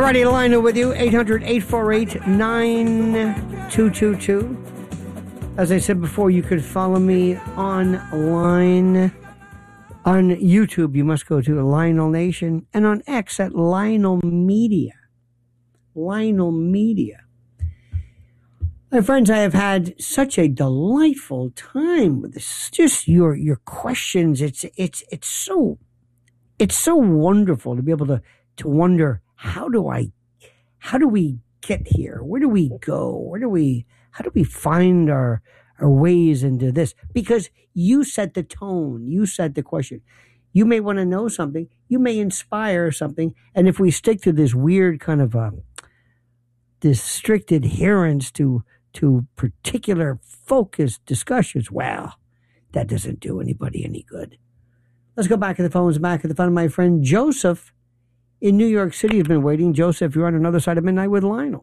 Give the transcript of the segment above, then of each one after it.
Friday Lionel with you, 800-848-9222. As I said before, you could follow me online on YouTube. You must go to Lionel Nation, and on X at Lionel Media. Lionel Media. My friends, I have had such a delightful time with this. Just your questions. It's so wonderful to be able to wonder, how do we get here? Where do we go? How do we find our ways into this? Because you set the tone, you set the question. You may want to know something, you may inspire something, and if we stick to this weird kind of this strict adherence to particular focused discussions, well, that doesn't do anybody any good. Let's go back to the phones, back at the phone. My friend Joseph in New York City has been waiting. Joseph, you're on another side of midnight with Lionel.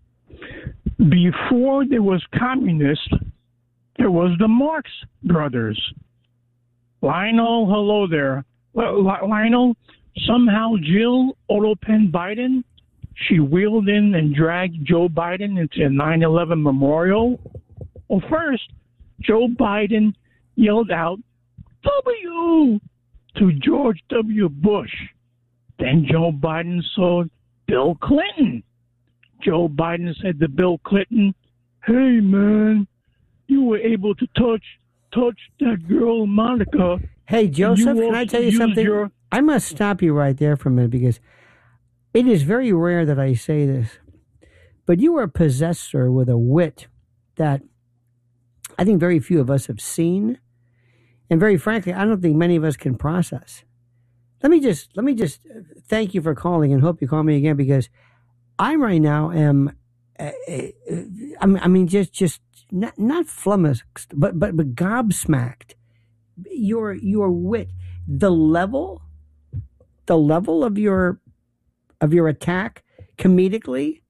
Before there was communist, there was the Marx Brothers. Lionel, hello there. Well, Lionel, somehow Jill Otto-Penn Biden, she wheeled in and dragged Joe Biden into a 9/11 memorial. Well, first, Joe Biden yelled out, W, to George W. Bush. Then Joe Biden saw Bill Clinton. Joe Biden said to Bill Clinton, hey, man, you were able to touch that girl, Monica. Hey, Joseph, can I tell you something? I must stop you right there for a minute, because it is very rare that I say this, but you are a possessor with a wit that I think very few of us have seen, and very frankly, I don't think many of us can process. Let me just thank you for calling, and hope you call me again, because I right now am, just not flummoxed, but gobsmacked. Your wit, the level of your attack comedically,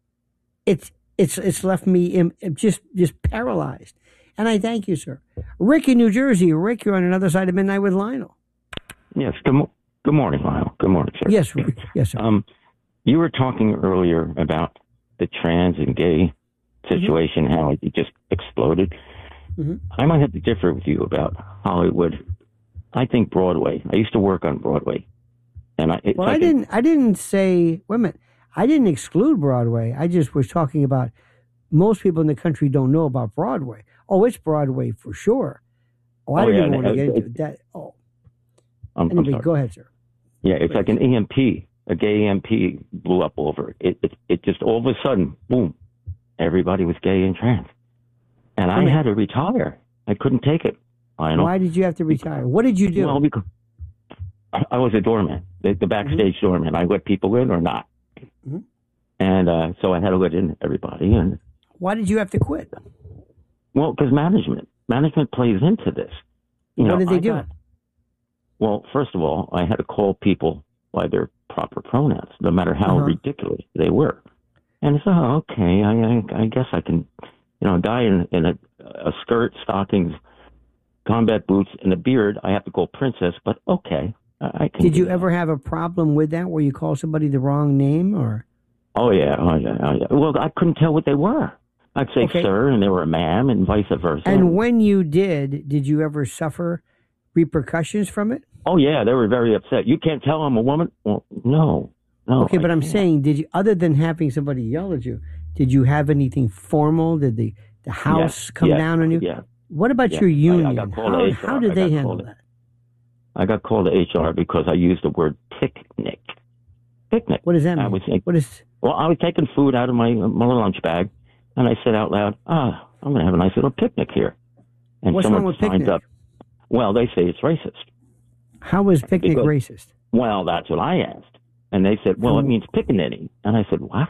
it's left me just paralyzed. And I thank you, sir. Rick in New Jersey. Rick, you're on another side of midnight with Lionel. Yes. Good morning, Lionel. Good morning, sir. Yes, Rick. Yes, sir. You were talking earlier about the trans and gay situation, how it just exploded. Mm-hmm. I might have to differ with you about Hollywood. I think Broadway. I used to work on Broadway, and I didn't say. Wait a minute. I didn't exclude Broadway. I just was talking about most people in the country don't know about Broadway. Oh, it's Broadway for sure. Oh, I didn't want to get into that. Oh, anyway, go ahead, sir. Yeah, it's like an EMP. A gay EMP blew up over it. It just all of a sudden, boom, everybody was gay and trans. And I had to retire. I couldn't take it. Why did you have to retire? What did you do? Well, because I was a doorman, the backstage doorman. I let people in or not. Mm-hmm. And so I had to let in everybody. And why did you have to quit? Well, because management plays into this. What did they do? Well, first of all, I had to call people by their proper pronouns, no matter how ridiculous they were. And so, okay, I guess I can, a guy in a skirt, stockings, combat boots, and a beard, I have to call princess, but okay, I can. Did you ever have a problem with that, where you call somebody the wrong name, or? Oh yeah. Well, I couldn't tell what they were. I'd say sir, and they were a ma'am, and vice versa. And when you did you ever suffer repercussions from it? Oh yeah, they were very upset. You can't tell I'm a woman? Well, no. Okay, but I'm saying, did you, other than having somebody yell at you, did you have anything formal? Did the house come down on you? Yeah. What about your union? I got called to HR. How did they handle that? I got called to HR because I used the word picnic. Picnic. What does that mean? Well, I was taking food out of my lunch bag, and I said out loud, I'm going to have a nice little picnic here. And what's someone wrong with signed picnic? up. Well, they say it's racist. How is picnic racist? Well, that's what I asked. And they said, well, it means pickaninny. And I said, what?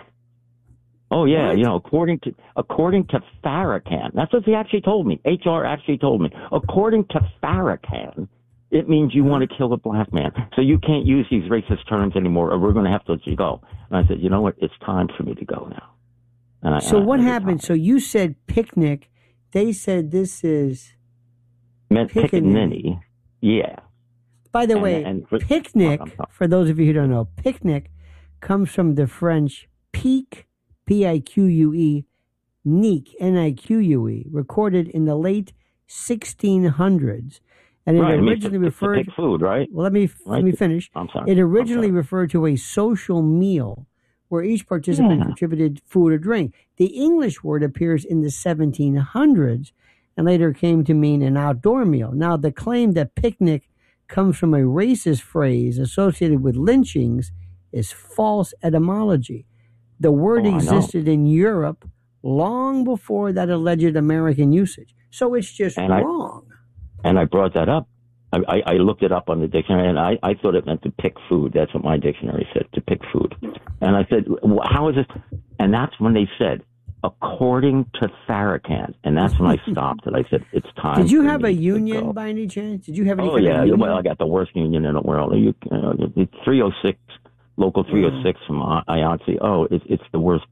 Oh, yeah, what? According to Farrakhan, that's what he actually told me. HR actually told me. According to Farrakhan, it means you want to kill a black man. So you can't use these racist terms anymore, or we're going to have to let you go. And I said, you know what? It's time for me to go now. So what happened? So you said picnic. They said this is... Meant pickaninny. Yeah. By the way, picnic, for those of you who don't know, picnic comes from the French pique, P-I-Q-U-E, nique, N-I-Q-U-E, recorded in the late 1600s. And it originally referred to pick food, right? Well, let me finish. I'm sorry. It originally referred to a social meal where each participant contributed food or drink. The English word appears in the 1700s and later came to mean an outdoor meal. Now, the claim that picnic comes from a racist phrase associated with lynchings is false etymology. The word existed in Europe long before that alleged American usage. So it's just wrong. And I brought that up. I looked it up on the dictionary, and I thought it meant to pick food. That's what my dictionary said, to pick food. And I said, well, how is it? And that's when they said, according to Farrakhan. And that's when I stopped it. I said, it's time. Did you have a union by any chance? Did you have any kind of union? Well, I got the worst union in the world. 306, local 306 from IATSE. Oh, it's the worst.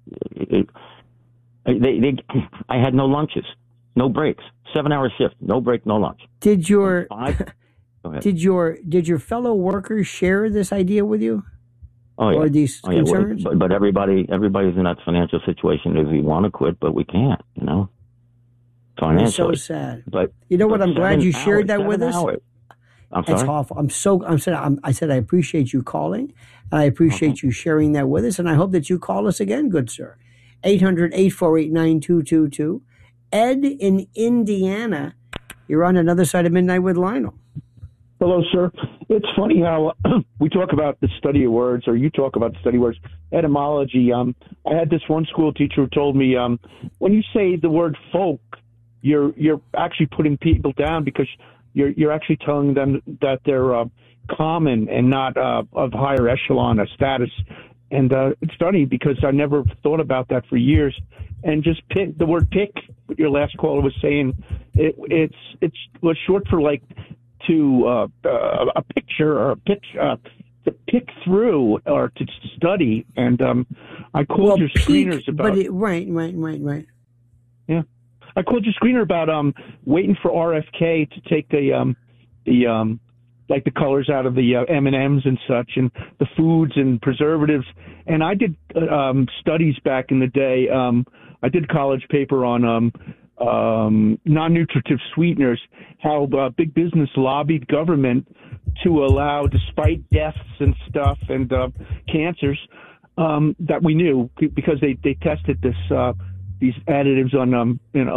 I had no lunches, no breaks, 7-hour shift, no break, no lunch. Did your fellow workers share this idea with you? Oh yeah. Or these concerns? But everybody's in that financial situation is we want to quit, but we can't. Financially. It's so sad. But you know what? I'm glad you shared that with us. I'm sorry. It's awful. I said I appreciate you calling, and I appreciate you sharing that with us, and I hope that you call us again, good sir. 800-848-9222. Ed in Indiana, you're on another side of midnight with Lionel. Hello, sir. It's funny how we talk about the study of words, or you talk about the study of words, etymology. I had this one school teacher who told me when you say the word folk, you're actually putting people down because you're actually telling them that they're common and not of higher echelon of status. And it's funny because I never thought about that for years. And just pick the word "pick." What your last caller was saying, it's was short for like to a picture or a pitch to pick through or to study. And I called your screeners about right. Yeah, I called your screener about waiting for RFK to take the like the colors out of the M&Ms and such, and the foods and preservatives. And I did studies back in the day. I did a college paper on non-nutritive sweeteners, how big business lobbied government to allow, despite deaths and stuff and cancers that we knew, because they tested these additives on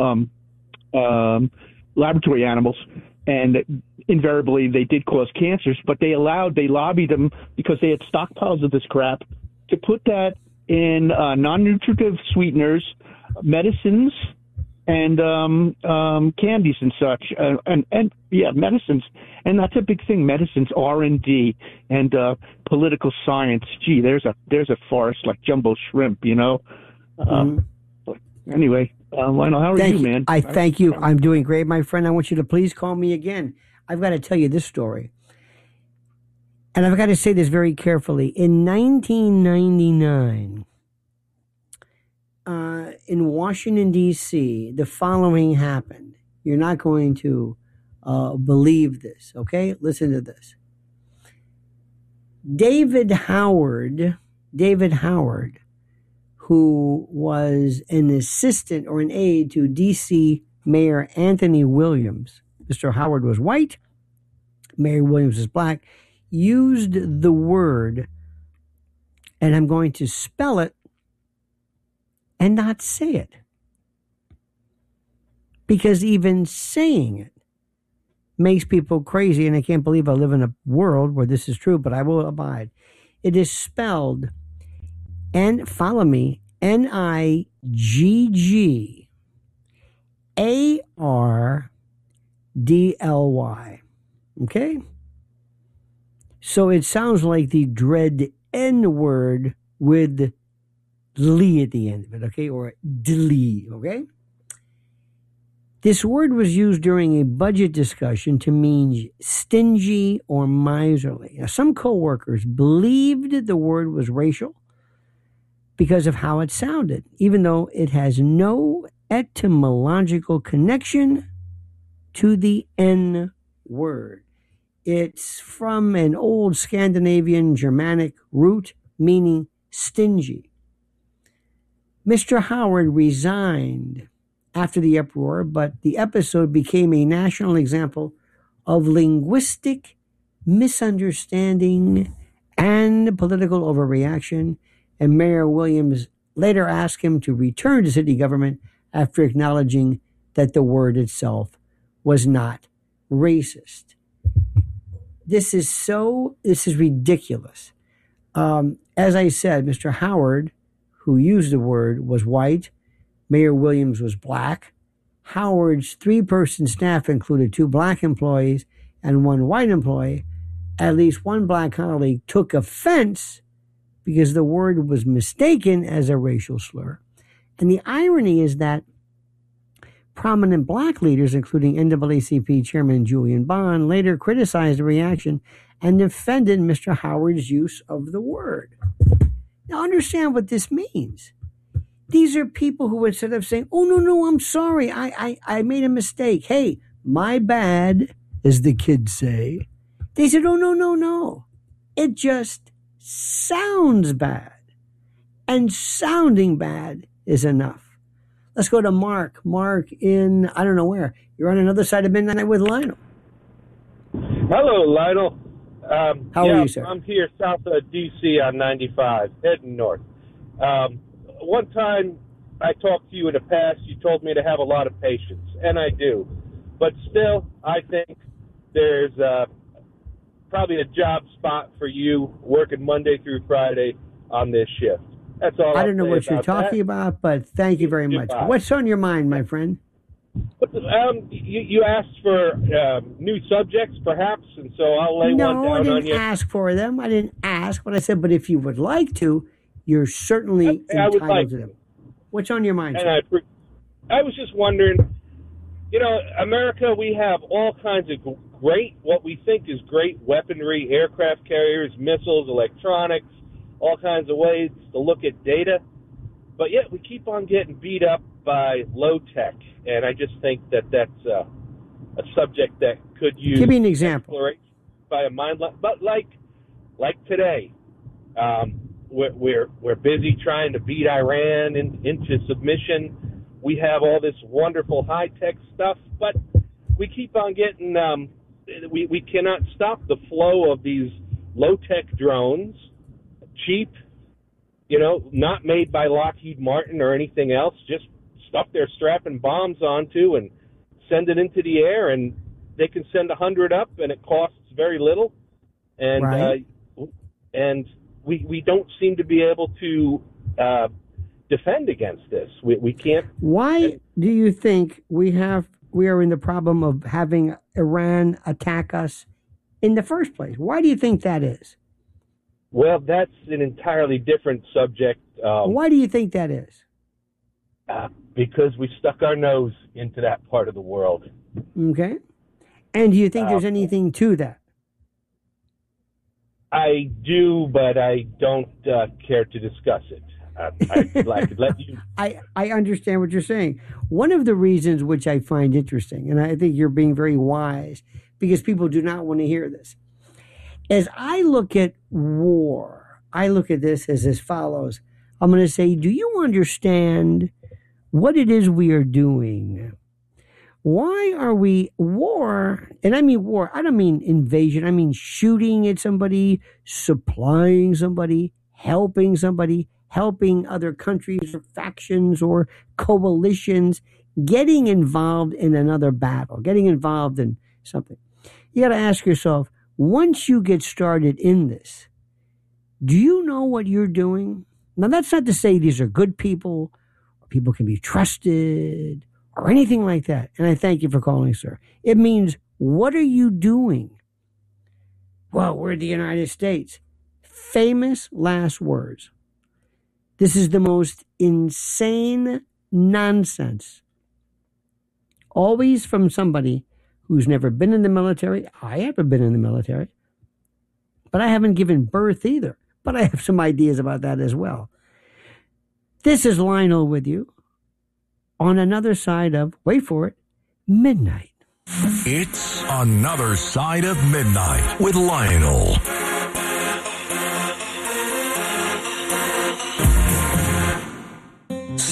laboratory animals, and invariably they did cause cancers, but they lobbied them because they had stockpiles of this crap to put that in non-nutritive sweeteners, medicines, and candies and such, and medicines. And that's a big thing. Medicines, R&D, and political science. Gee, there's a forest like jumbo shrimp, Anyway, Lionel, how are you, man? I thank you. I'm doing great, my friend. I want you to please call me again. I've got to tell you this story. And I've got to say this very carefully. In 1999, in Washington, D.C., the following happened. You're not going to believe this, okay? Listen to this. David Howard, who was an assistant or an aide to D.C. Mayor Anthony Williams. Mr. Howard was white, Mayor Williams is black, used the word, and I'm going to spell it and not say it. Because even saying it makes people crazy, and I can't believe I live in a world where this is true, but I will abide. It is spelled, and follow me, Niggardly. Okay? So it sounds like the dread N word with "ly" at the end of it, okay? Or "dly," okay? This word was used during a budget discussion to mean stingy or miserly. Now, some coworkers believed the word was racial because of how it sounded, even though it has no etymological connection to the N word. It's from an old Scandinavian Germanic root meaning stingy. Mr. Howard resigned after the uproar, but the episode became a national example of linguistic misunderstanding and political overreaction, and Mayor Williams later asked him to return to city government after acknowledging that the word itself was not racist. This is ridiculous. As I said, Mr. Howard, who used the word, was white. Mayor Williams was black. Howard's 3-person staff included 2 black employees and 1 white employee. At least 1 black colleague took offense because the word was mistaken as a racial slur. And the irony is that prominent black leaders, including NAACP Chairman Julian Bond, later criticized the reaction and defended Mr. Howard's use of the word. Now understand what this means. These are people who, instead of saying, oh, no, I'm sorry, I made a mistake. Hey, my bad, as the kids say. They said, oh, no. It just sounds bad. And sounding bad is enough. Let's go to Mark. Mark in, I don't know where. You're on another side of midnight with Lionel. Hello, Lionel. How are you, sir? I'm here south of D.C. on 95, heading north. One time I talked to you in the past, you told me to have a lot of patience, and I do. But still, I think there's probably a job spot for you working Monday through Friday on this shift. That's all. I don't know what you're talking about, but thank you very much. What's on your mind, my friend? You asked for new subjects, perhaps, and so I'll lay one down on you. No, I didn't ask for them. I didn't ask what I said, but if you would like to, you're certainly entitled to them. What's on your mind, sir? And I was just wondering, America, we have all kinds of great, what we think is great weaponry, aircraft carriers, missiles, electronics, all kinds of ways to look at data, but yet we keep on getting beat up by low tech, and I just think that that's a subject that could use. Give me an example. By a mind, but like today, we're busy trying to beat Iran into submission. We have all this wonderful high tech stuff, but we keep on getting. We cannot stop the flow of these low tech drones, cheap, not made by Lockheed Martin or anything else, just stuff they're strapping bombs onto and send it into the air, and they can send 100 up, and it costs very little, and right. And we don't seem to be able to defend against this. We can't. Why do you think we are in the problem of having Iran attack us in the first place? Why do you think that is? Well, that's an entirely different subject. Why do you think that is? Because we stuck our nose into that part of the world. Okay. And do you think there's anything to that? I do, but I don't care to discuss it. I'd like to let you. I understand what you're saying. One of the reasons which I find interesting, and I think you're being very wise, because people do not want to hear this. As I look at war, I look at this as follows. I'm going to say, do you understand what it is we are doing? Why are we war? And I mean war. I don't mean invasion. I mean shooting at somebody, supplying somebody, helping other countries or factions or coalitions, getting involved in another battle, getting involved in something. You got to ask yourself, once you get started in this, do you know what you're doing? Now, that's not to say these are good people, or people can be trusted, or anything like that. And I thank you for calling, sir. It means, what are you doing? Well, we're the United States. Famous last words. This is the most insane nonsense. Always from somebody who's never been in the military. I haven't been in the military. But I haven't given birth either. But I have some ideas about that as well. This is Lionel with you on another side of, wait for it, midnight. It's Another Side of Midnight with Lionel.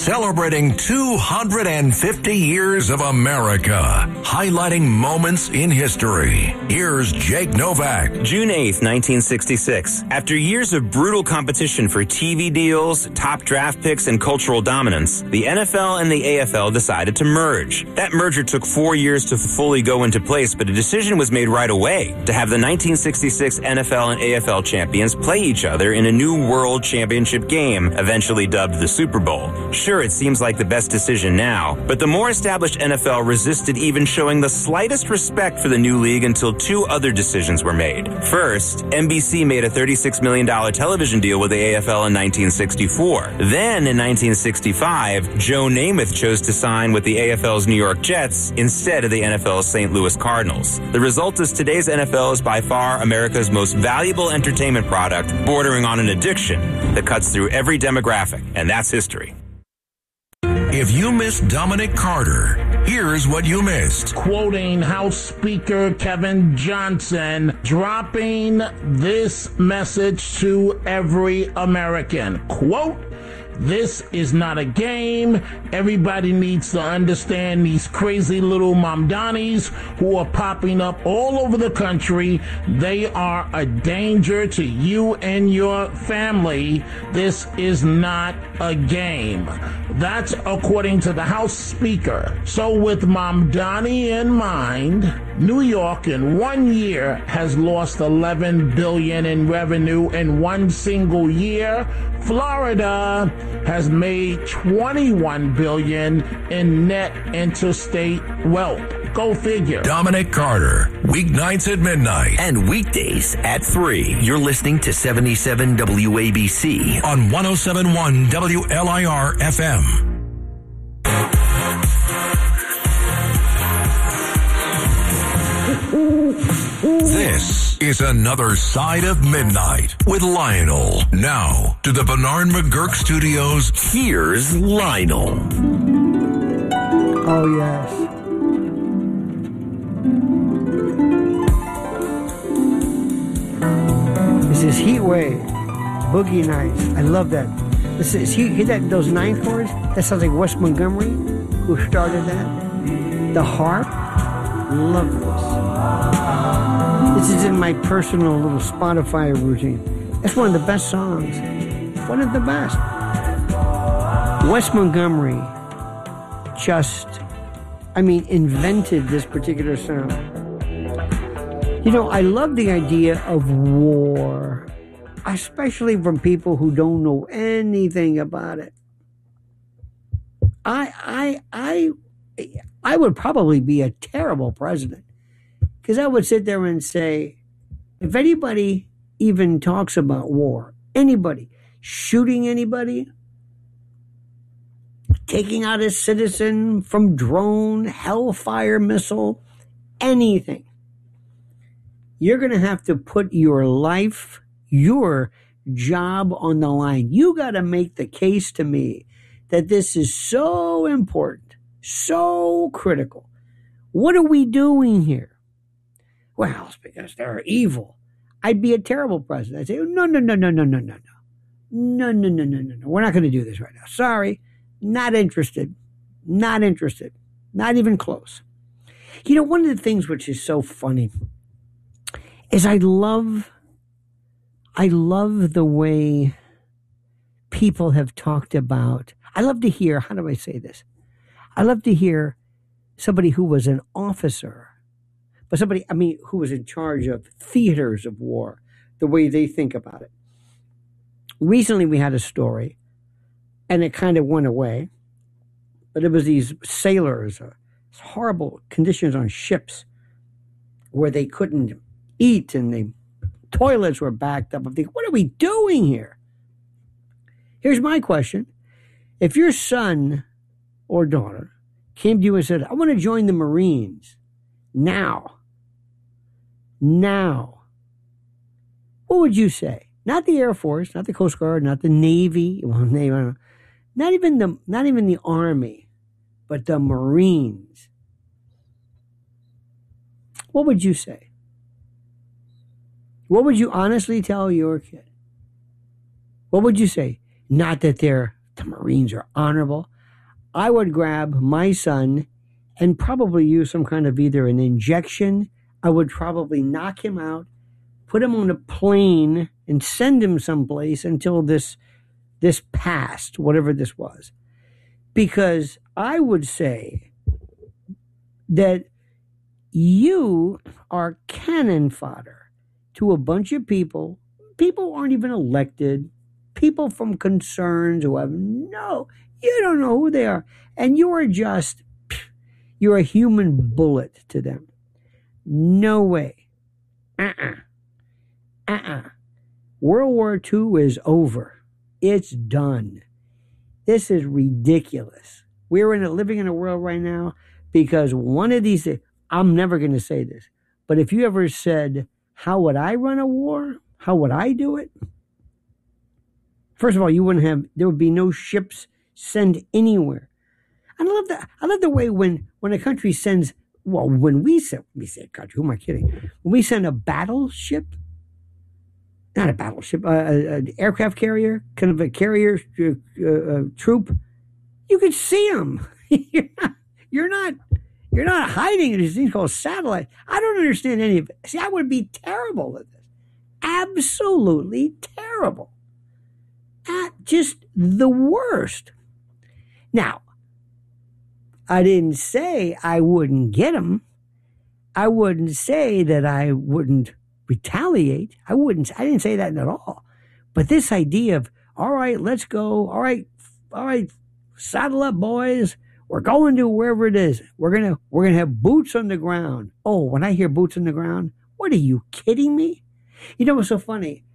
celebrating 250 years of America, highlighting moments in history. Here's Jake Novak. June 8th, 1966. After years of brutal competition for TV deals, top draft picks, and cultural dominance, the NFL and the AFL decided to merge. That merger took 4 years to fully go into place, but a decision was made right away to have the 1966 NFL and AFL champions play each other in a new World Championship game, eventually dubbed the Super Bowl. Sure, it seems like the best decision now, but the more established NFL resisted even showing the slightest respect for the new league until two other decisions were made. First, NBC made a $36 million television deal with the AFL in 1964. Then, in 1965, Joe Namath chose to sign with the AFL's New York Jets instead of the NFL's St. Louis Cardinals. The result is today's NFL is by far America's most valuable entertainment product, bordering on an addiction that cuts through every demographic, and that's history. If you missed Dominic Carter, here's what you missed. Quoting House Speaker Kevin Johnson, dropping this message to every American. Quote, "This is not a game. Everybody needs to understand these crazy little Mamdanis who are popping up all over the country. They are a danger to you and your family. This is not a game." That's according to the House Speaker. So with Mamdani in mind, New York in 1 year has lost $11 billion in revenue in one single year. Florida has made $21 billion in net interstate wealth. Go figure. Dominic Carter, weeknights at midnight and weekdays at 3. You're listening to 77 WABC on 107.1 WLIR FM. This is Another Side of Midnight with Lionel. Now to the Bernard McGurk Studios. Here's Lionel. Oh, yes. This is Heat Wave, Boogie Nights. I love that. This is, hear that, those 9 chords? That sounds like Wes Montgomery, who started that. The harp. Love this. This is in my personal little Spotify routine. That's one of the best songs. One of the best. Wes Montgomery just, invented this particular sound. You know, I love the idea of war, especially from people who don't know anything about it. I would probably be a terrible president, because I would sit there and say, if anybody even talks about war, anybody shooting anybody, taking out a citizen from drone, Hellfire missile, anything, you're going to have to put your life, your job on the line. You got to make the case to me that this is so important, so critical. What are we doing here? Well, it's because they're evil. I'd be a terrible president. I'd say, no. We're not going to do this right now. Sorry. Not interested. Not even close. You know, one of the things which is so funny is I love the way people have talked about, I love to hear, how do I say this? I love to hear somebody who was an officer, but somebody, who was in charge of theaters of war, the way they think about it. Recently we had a story, and it kind of went away, but it was these sailors, horrible conditions on ships where they couldn't eat and the toilets were backed up. I'm thinking, what are we doing here? Here's my question. If your son or daughter came to you and said, I want to join the Marines now, what would you say? Not the Air Force, not the Coast Guard, not the Navy, not even the Army, but the Marines. What would you say? What would you honestly tell your kid? What would you say? Not that the Marines are honorable. I would grab my son and probably use some kind of either an injection. I would probably knock him out, put him on a plane, and send him someplace until this passed, whatever this was. Because I would say that you are cannon fodder to a bunch of people. People aren't even elected. People from concerns who have you don't know who they are. And you're a human bullet to them. No way. World War II is over. It's done. This is ridiculous. We're living in a world right now because one of these, I'm never going to say this, but if you ever said, how would I run a war? How would I do it? First of all, there would be no ships sent anywhere. And I love the way when a country sends, when we say a country, who am I kidding? When we send a battleship, not a battleship, an aircraft carrier, kind of a carrier troop, you can see them. You're not hiding in these things called satellite. I don't understand any of it. See, I would be terrible at this. Absolutely terrible. Just the worst. Now, I didn't say I wouldn't get them. I wouldn't say that I wouldn't retaliate. I didn't say that at all. But this idea of, all right, let's go. All right, saddle up, boys. We're going to wherever it is. We're gonna have boots on the ground. Oh, when I hear boots on the ground, what are you kidding me? You know what's so funny?